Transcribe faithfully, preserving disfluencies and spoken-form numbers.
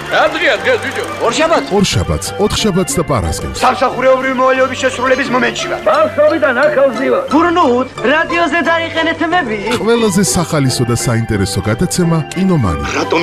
რა დღეა დღეს ბიჭო? ორშაბათს. ორშაბათს, ოთხშაბათს და პარასკევს. სამსახურეობრივი მოვალეობის შესრულების მომენტში ვარ. ბავშვობიდან ახალს ვარ. გურნუთ, რადიოზე დაიყენეთ მები. ყველაზე სახალისო და საინტერესო გადაცემა კინომანია.